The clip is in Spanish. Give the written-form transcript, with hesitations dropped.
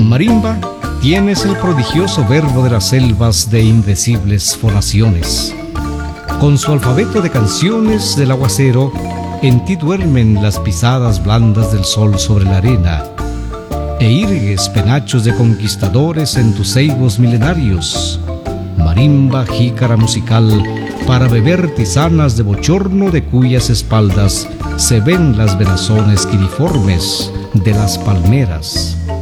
Marimba, tienes el prodigioso verbo de las selvas de indecibles fonaciones. Con su alfabeto de canciones del aguacero, en ti duermen las pisadas blandas del sol sobre la arena, e irgues penachos de conquistadores en tus ceibos milenarios. Marimba, jícara musical, para beber tisanas de bochorno, de cuyas espaldas se ven las venazones quiriformes de las palmeras.